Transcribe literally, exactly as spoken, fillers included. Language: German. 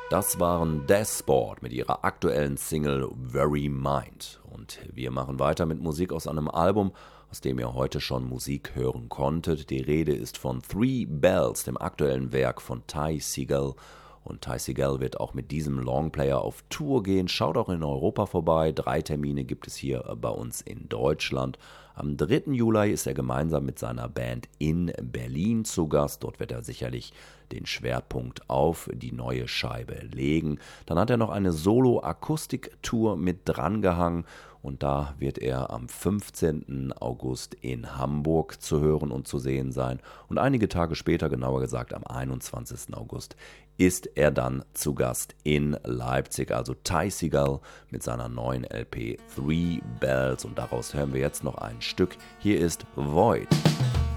Das waren Deathsport mit ihrer aktuellen Single Very Mind. Und wir machen weiter mit Musik aus einem Album, aus dem ihr heute schon Musik hören konntet. Die Rede ist von Three Bells, dem aktuellen Werk von Ty Segall. Und Ty Segall wird auch mit diesem Longplayer auf Tour gehen. Schaut auch in Europa vorbei. Drei Termine gibt es hier bei uns in Deutschland. Am dritten Juli ist er gemeinsam mit seiner Band in Berlin zu Gast. Dort wird er sicherlich den Schwerpunkt auf die neue Scheibe legen. Dann hat er noch eine Solo-Akustik-Tour mit drangehangen. Und da wird er am fünfzehnten August in Hamburg zu hören und zu sehen sein. Und einige Tage später, genauer gesagt am einundzwanzigsten August, ist er dann zu Gast in Leipzig. Also Ty Segall mit seiner neuen L P Three Bells. Und daraus hören wir jetzt noch ein Stück. Hier ist Void.